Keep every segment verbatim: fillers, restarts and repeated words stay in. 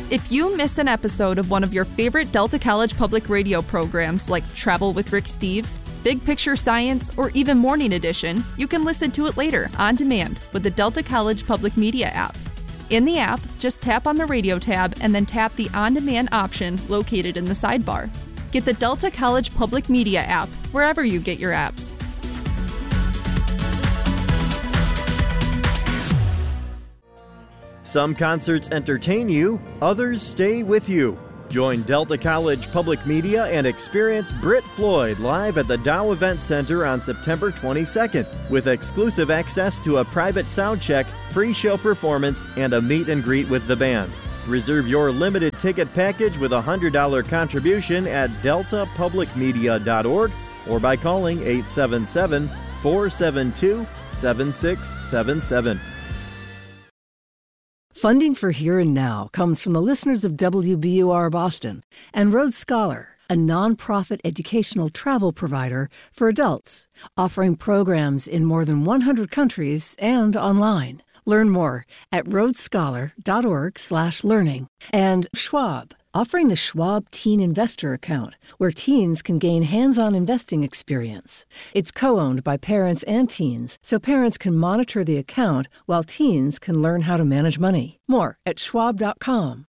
If you miss an episode of one of your favorite Delta College public radio programs like Travel with Rick Steves, Big Picture Science, or even Morning Edition, you can listen to it later on demand with the Delta College Public Media app. In the app, just tap on the radio tab and then tap the on-demand option located in the sidebar. Get the Delta College Public Media app wherever you get your apps. Some concerts entertain you, others stay with you. Join Delta College Public Media and experience Brit Floyd live at the Dow Event Center on September twenty-second with exclusive access to a private sound check, free show performance, and a meet and greet with the band. Reserve your limited ticket package with a one hundred dollars contribution at delta public media dot org or by calling eight seven seven, four seven two, seven six seven seven. Funding for Here and Now comes from the listeners of W B U R Boston and Road Scholar, a nonprofit educational travel provider for adults, offering programs in more than one hundred countries and online. Learn more at roadscholar.org slash learning. And Schwab, offering the Schwab Teen Investor Account, where teens can gain hands-on investing experience. It's co-owned by parents and teens, so parents can monitor the account while teens can learn how to manage money. More at schwab dot com.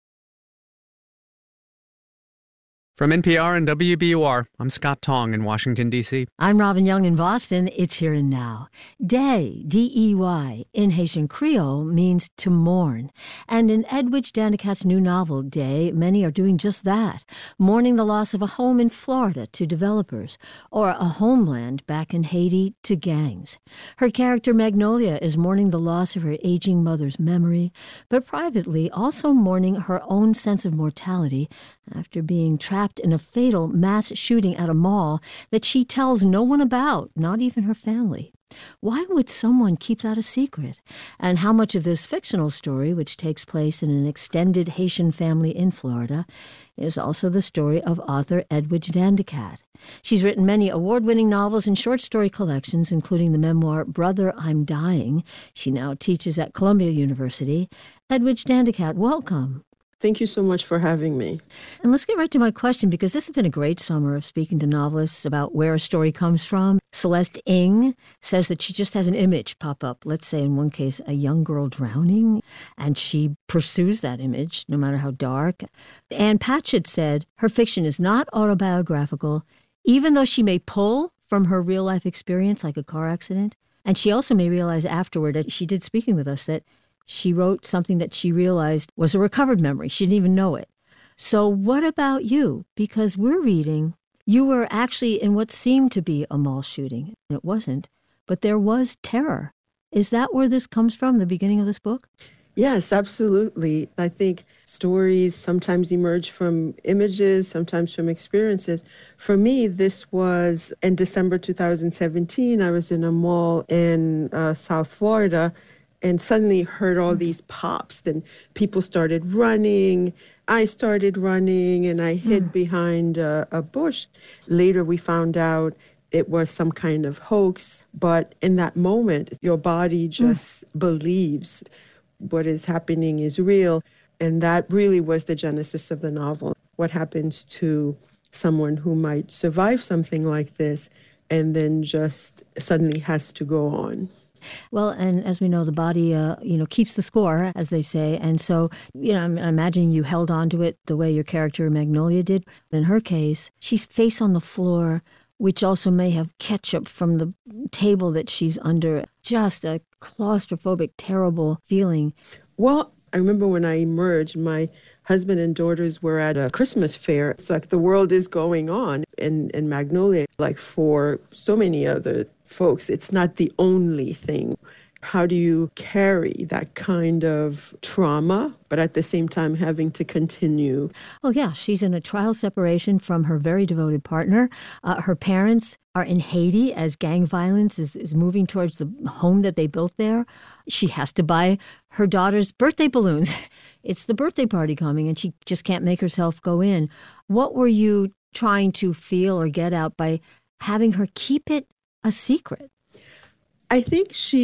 From N P R and W B U R, I'm Scott Tong in Washington, D C I'm Robin Young in Boston. It's Here and Now. Day, D E Y, in Haitian Creole means to mourn. And in Edwidge Dandicat's new novel, Day, many are doing just that, mourning the loss of a home in Florida to developers, or a homeland back in Haiti to gangs. Her character, Magnolia, is mourning the loss of her aging mother's memory, but privately also mourning her own sense of mortality after being trapped in a fatal mass shooting at a mall that she tells no one about, not even her family. Why would someone keep that a secret? And how much of this fictional story, which takes place in an extended Haitian family in Florida, is also the story of author Edwidge Dandicat? She's written many award-winning novels and short story collections, including the memoir Brother, I'm Dying. She now teaches at Columbia University. Edwidge Dandicat, welcome. Thank you so much for having me. And let's get right to my question, because this has been a great summer of speaking to novelists about where a story comes from. Celeste Ng says that she just has an image pop up, let's say in one case, a young girl drowning, and she pursues that image, no matter how dark. Anne Patchett said her fiction is not autobiographical, even though she may pull from her real-life experience, like a car accident. And she also may realize afterward, that she did speaking with us, that she wrote something that she realized was a recovered memory. She didn't even know it. So what about you? Because we're reading, you were actually in what seemed to be a mall shooting. It wasn't, but there was terror. Is that where this comes from, the beginning of this book? Yes, absolutely. I think stories sometimes emerge from images, sometimes from experiences. For me, this was in December two thousand seventeen. I was in a mall in uh, South Florida, and suddenly heard all these pops. Then people started running. I started running, and I hid mm. behind a, a bush. Later, we found out it was some kind of hoax. But in that moment, your body just mm. believes what is happening is real. And that really was the genesis of the novel. What happens to someone who might survive something like this and then just suddenly has to go on? Well, and as we know, the body, uh, you know, keeps the score, as they say. And so, you know, I'm imagining you held on to it the way your character Magnolia did. In her case, she's face on the floor, which also may have ketchup from the table that she's under. Just a claustrophobic, terrible feeling. Well, I remember when I emerged, my husband and daughters were at a Christmas fair. It's like the world is going on. And, and Magnolia, like for so many other folks, it's not the only thing. How do you carry that kind of trauma, but at the same time having to continue? Well, yeah, she's in a trial separation from her very devoted partner. Uh, her parents are in Haiti as gang violence is, is moving towards the home that they built there. She has to buy her daughter's birthday balloons. It's the birthday party coming, and she just can't make herself go in. What were you trying to feel or get out by having her keep it a secret? I think she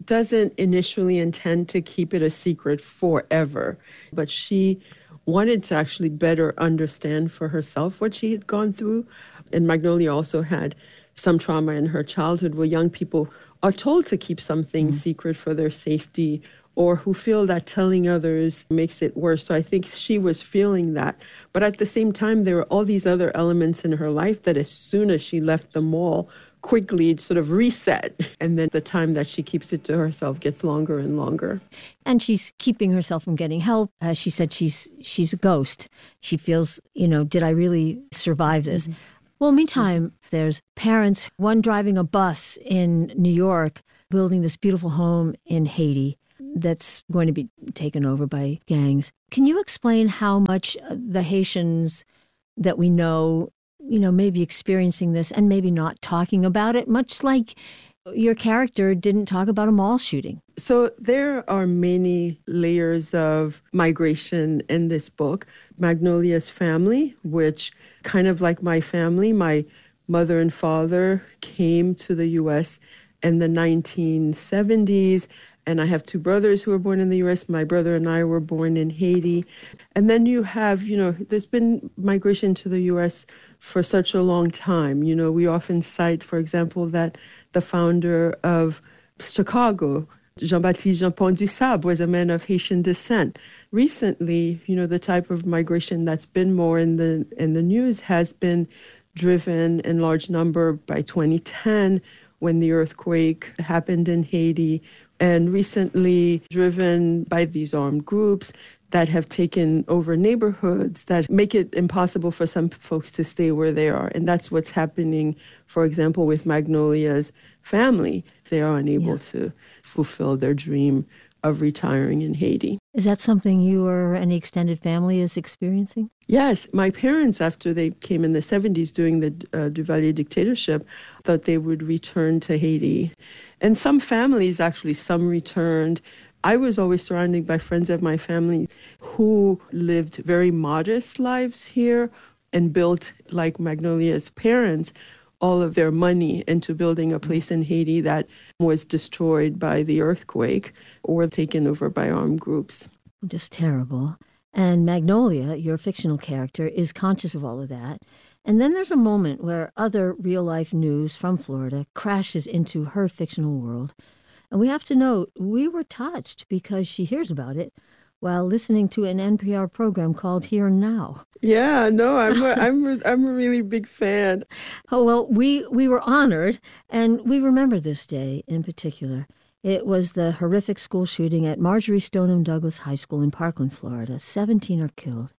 doesn't initially intend to keep it a secret forever, but she wanted to actually better understand for herself what she had gone through. And Magnolia also had some trauma in her childhood where young people are told to keep something mm. secret for their safety, or who feel that telling others makes it worse. So I think she was feeling that. But at the same time, there were all these other elements in her life that as soon as she left the mall, quickly sort of reset. And then the time that she keeps it to herself gets longer and longer. And she's keeping herself from getting help. As she said, she's she's a ghost. She feels, you know, did I really survive this? Mm-hmm. Well, meantime, mm-hmm. there's parents, one driving a bus in New York, building this beautiful home in Haiti that's going to be taken over by gangs. Can you explain how much the Haitians that we know, you know, maybe experiencing this and maybe not talking about it, much like your character didn't talk about a mall shooting? So there are many layers of migration in this book. Magnolia's family, which kind of like my family, my mother and father came to the U S in the nineteen seventies. And I have two brothers who were born in the U S. My brother and I were born in Haiti. And then you have, you know, there's been migration to the U S for such a long time. You know, we often cite, for example, that the founder of Chicago, Jean-Baptiste Jean Pont du Sable, was a man of Haitian descent. Recently, you know, the type of migration that's been more in the in the news has been driven in large number by twenty ten, when the earthquake happened in Haiti, and recently driven by these armed groups that have taken over neighborhoods that make it impossible for some folks to stay where they are. And that's what's happening, for example, with Magnolia's family. They are unable yes. to fulfill their dream of retiring in Haiti. Is that something you or any extended family is experiencing? Yes. My parents, after they came in the seventies during the uh, Duvalier dictatorship, thought they would return to Haiti. And some families, actually, some returned. I was always surrounded by friends of my family who lived very modest lives here and built, like Magnolia's parents, all of their money into building a place in Haiti that was destroyed by the earthquake or taken over by armed groups. Just terrible. And Magnolia, your fictional character, is conscious of all of that. And then there's a moment where other real-life news from Florida crashes into her fictional world. And we have to note, we were touched because she hears about it while listening to an N P R program called Here and Now. Yeah, no, I'm a, I'm a, I'm a really big fan. Oh, well, we, we were honored, and we remember this day in particular. It was the horrific school shooting at Marjorie Stoneman Douglas High School in Parkland, Florida. seventeen are killed.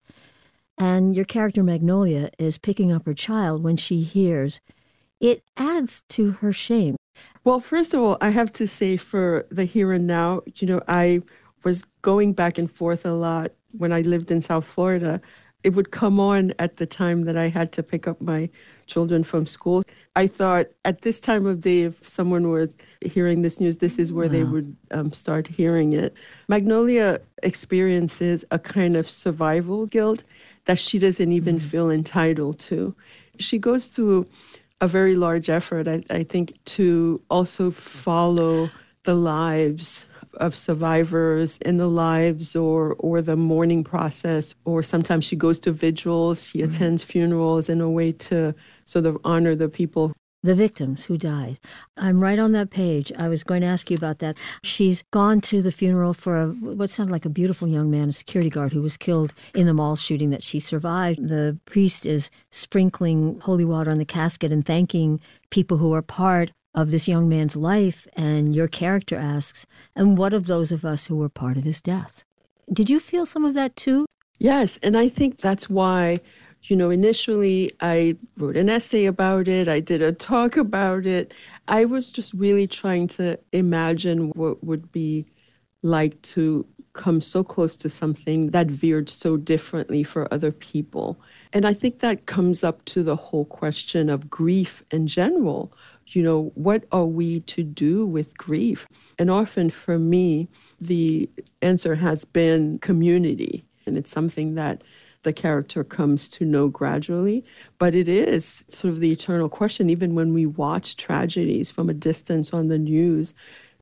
And your character, Magnolia, is picking up her child when she hears. It adds to her shame. Well, first of all, I have to say for the Here and Now, you know, I was going back and forth a lot when I lived in South Florida. It would come on at the time that I had to pick up my children from school. I thought at this time of day, if someone was hearing this news, this is where wow. they would um, start hearing it. Magnolia experiences a kind of survival guilt that she doesn't even mm-hmm. feel entitled to. She goes through a very large effort, I, I think, to also follow the lives of survivors in the lives or or the mourning process, or sometimes she goes to vigils, she mm-hmm. attends funerals in a way to sort of honor the people. The victims who died. I'm right on that page. I was going to ask you about that. She's gone to the funeral for a, what sounded like a beautiful young man, a security guard who was killed in the mall shooting that she survived. The priest is sprinkling holy water on the casket and thanking people who are part of this young man's life. And your character asks, and what of those of us who were part of his death? Did you feel some of that too? Yes, and I think that's why, you know, initially I wrote an essay about it. I did a talk about it. I was just really trying to imagine what would be like to come so close to something that veered so differently for other people. And I think that comes up to the whole question of grief in general. You know, what are we to do with grief? And often for me, the answer has been community. And it's something that the character comes to know gradually. But it is sort of the eternal question, even when we watch tragedies from a distance on the news,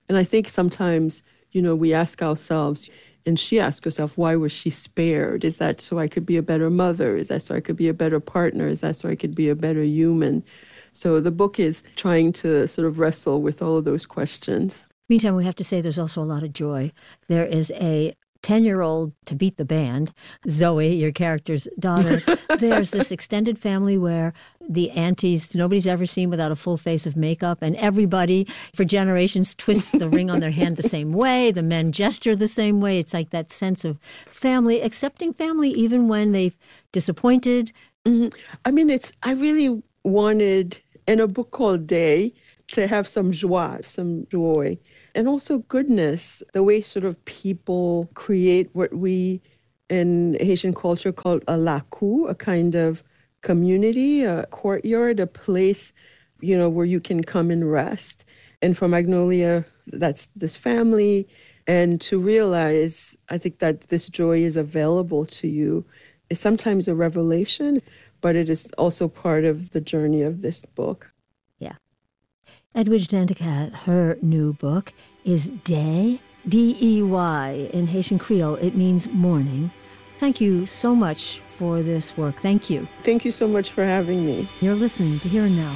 And I think sometimes, you know, we ask ourselves, and she asked herself, why was she spared? Is that so I could be a better mother? Is that so I could be a better partner? Is that so I could be a better human? So the book is trying to sort of wrestle with all of those questions. Meantime, we have to say there's also a lot of joy. There is a ten-year-old to beat the band, Zoe, your character's daughter. There's this extended family where the aunties, nobody's ever seen without a full face of makeup, and everybody for generations twists the ring on their hand the same way. The men gesture the same way. It's like that sense of family, accepting family even when they've disappointed. Mm-hmm. I mean, it's, I really wanted, in a book called Day, to have some joie, some joy, and also goodness, the way sort of people create what we in Haitian culture call a lakou, a kind of community, a courtyard, a place, you know, where you can come and rest. And for Magnolia, that's this family. And to realize, I think that this joy is available to you is sometimes a revelation, but it is also part of the journey of this book. Yeah. Edwidge Danticat, her new book is Day, D E Y. In Haitian Creole, it means morning. Thank you so much for this work. Thank you. Thank you so much for having me. You're listening to Here and Now.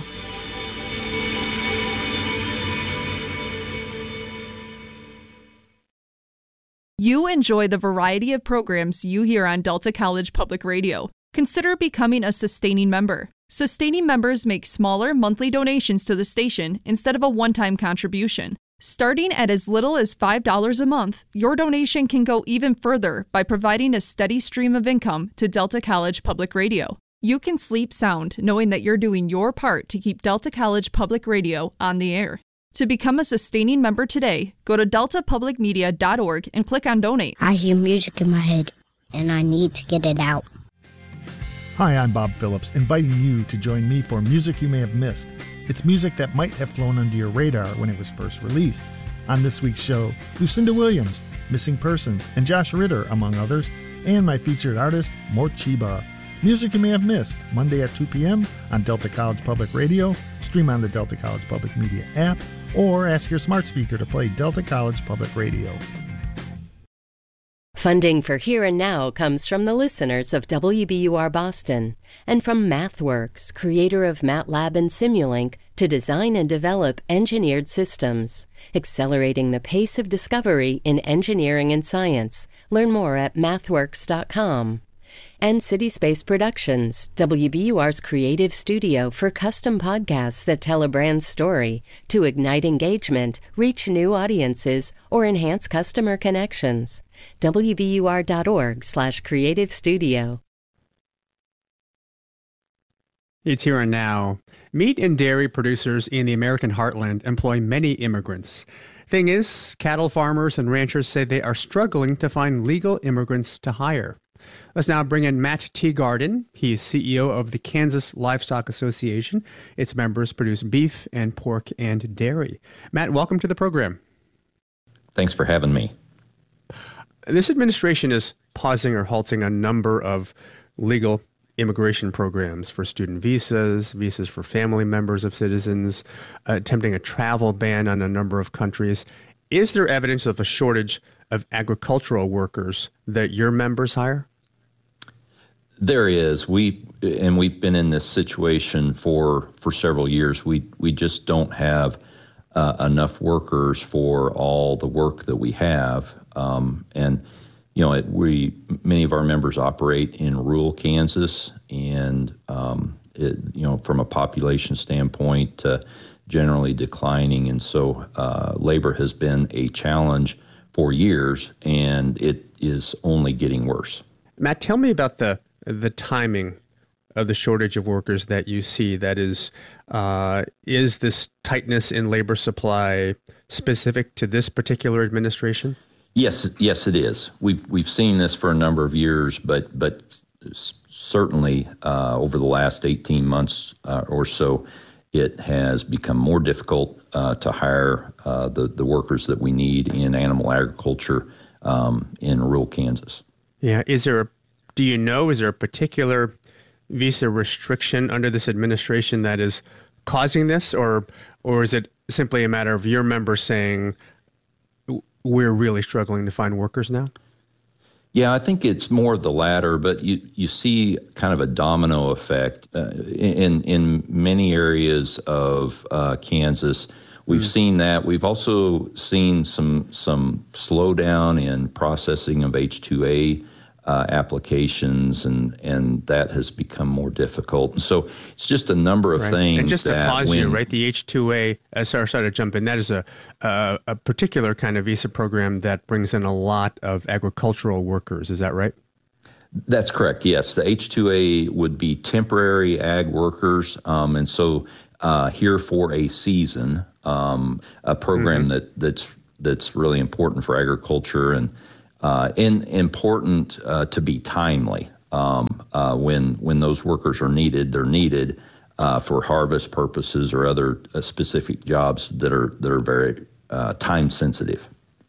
You enjoy the variety of programs you hear on Delta College Public Radio. Consider becoming a sustaining member. Sustaining members make smaller monthly donations to the station instead of a one-time contribution. Starting at as little as five dollars a month, your donation can go even further by providing a steady stream of income to Delta College Public Radio. You can sleep sound knowing that you're doing your part to keep Delta College Public Radio on the air. To become a sustaining member today, go to delta public media dot org and click on Donate. I hear music in my head, and I need to get it out. Hi, I'm Bob Phillips, inviting you to join me for Music You May Have Missed. It's music that might have flown under your radar when it was first released. On this week's show, Lucinda Williams, Missing Persons, and Josh Ritter, among others, and my featured artist, Mort Chiba. Music You May Have Missed, Monday at two p.m. on Delta College Public Radio, stream on the Delta College Public Media app, or ask your smart speaker to play Delta College Public Radio. Funding for Here and Now comes from the listeners of W B U R Boston and from MathWorks, creator of MATLAB and Simulink, to design and develop engineered systems, accelerating the pace of discovery in engineering and science. Learn more at mathworks dot com. And CitySpace Productions, W B U R's creative studio for custom podcasts that tell a brand's story to ignite engagement, reach new audiences, or enhance customer connections. W B U R dot org slash creative studio. It's Here and Now. Meat and dairy producers in the American heartland employ many immigrants. Thing is, cattle farmers and ranchers say they are struggling to find legal immigrants to hire. Let's now bring in Matt Teagarden. He is C E O of the Kansas Livestock Association. Its members produce beef and pork and dairy. Matt, welcome to the program. Thanks for having me. This administration is pausing or halting a number of legal immigration programs for student visas, visas for family members of citizens, uh, attempting a travel ban on a number of countries. Is there evidence of a shortage of agricultural workers that your members hire? There is. We and we've been in this situation for for several years. We we just don't have uh, enough workers for all the work that we have, um, and you know, it, we many of our members operate in rural Kansas, and um, it, you know, from a population standpoint, uh, generally declining, and so uh, labor has been a challenge for years, and it is only getting worse. Matt, tell me about the the timing of the shortage of workers that you see. That is, uh, is this tightness in labor supply specific to this particular administration? Yes, yes, it is. We've we've seen this for a number of years, but but certainly uh, over the last eighteen months uh, or so, it has become more difficult uh, to hire uh, the the workers that we need in animal agriculture um, in rural Kansas. Yeah, is there a Do you know, is there a particular visa restriction under this administration that is causing this, or or is it simply a matter of your members saying, we're really struggling to find workers now? Yeah, I think it's more the latter, but you, you see kind of a domino effect uh, in in many areas of uh, Kansas. We've mm. seen that. We've also seen some some slowdown in processing of H two A uh, applications, and and that has become more difficult. And so it's just a number of right. things. And just to that pause when, you, right? The H two A, uh, sorry, sorry to jump in. That is a uh, a particular kind of visa program that brings in a lot of agricultural workers. Is that right? That's correct. Yes, the H two A would be temporary ag workers, um, and so uh, here for a season. Um, a program mm-hmm. that that's that's really important for agriculture and uh, and important uh, to be timely. Um, uh, when when those workers are needed, they're needed uh, for harvest purposes or other uh, specific jobs that are that are very uh, time sensitive.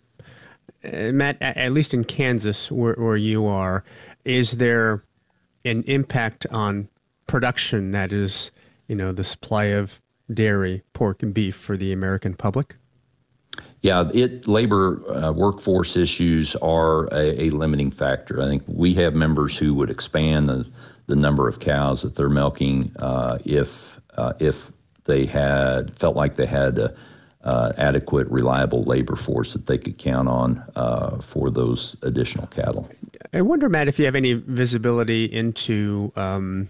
Uh, Matt, at least in Kansas, where, where you are, is there an impact on production that is, you know, the supply of dairy, pork, and beef for the American public? Yeah, it labor uh, workforce issues are a, a limiting factor. I think we have members who would expand the, the number of cows that they're milking uh, if uh, if they had felt like they had a, uh, adequate, reliable labor force that they could count on uh, for those additional cattle. I wonder, Matt, if you have any visibility into um,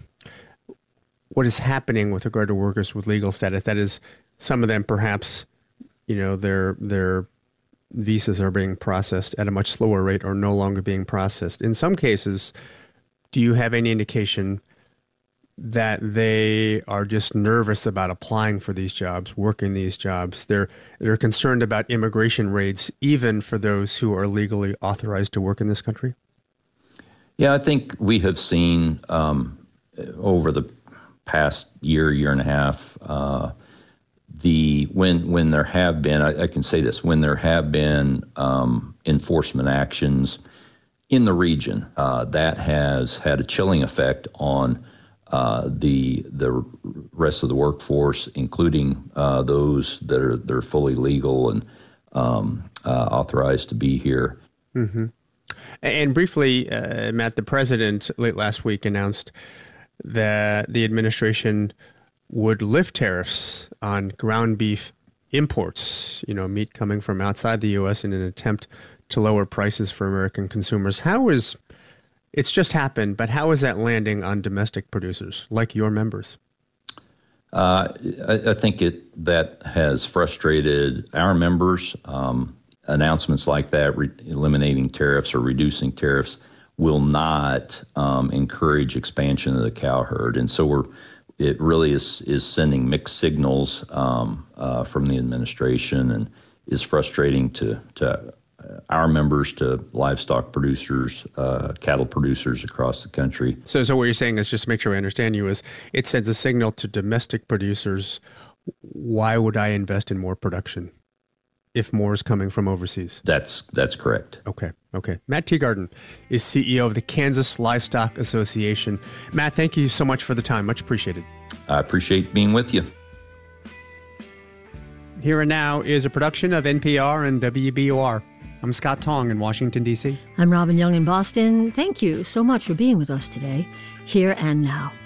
what is happening with regard to workers with legal status. That is, some of them perhaps, you know, their their visas are being processed at a much slower rate or no longer being processed. In some cases, do you have any indication that they are just nervous about applying for these jobs, working these jobs? They're they're concerned about immigration raids, even for those who are legally authorized to work in this country? Yeah, I think we have seen um, over the past year, year and a half, uh, the when when there have been, I, I can say this, when there have been um, enforcement actions in the region, uh, that has had a chilling effect on uh, the the rest of the workforce, including uh, those that are they're fully legal and um, uh, authorized to be here. Mm-hmm. And briefly, uh, Matt, the president late last week announced that the administration would lift tariffs on ground beef imports, you know, meat coming from outside the U S in an attempt to lower prices for American consumers. How is, it's just happened, but how is that landing on domestic producers like your members? Uh, I, I think it that has frustrated our members. Um, announcements like that, re- eliminating tariffs or reducing tariffs, will not um, encourage expansion of the cow herd. And so we're, it really is, is sending mixed signals um, uh, from the administration, and is frustrating to, to our members, to livestock producers, uh, cattle producers across the country. So, so what you're saying is, just to make sure I understand you, is it sends a signal to domestic producers, why would I invest in more production if more is coming from overseas? That's that's correct. Okay, okay. Matt Teagarden is C E O of the Kansas Livestock Association. Matt, thank you so much for the time. Much appreciated. I appreciate being with you. Here and Now is a production of N P R and W B U R. I'm Scott Tong in Washington, D C. I'm Robin Young in Boston. Thank you so much for being with us today. Here and Now.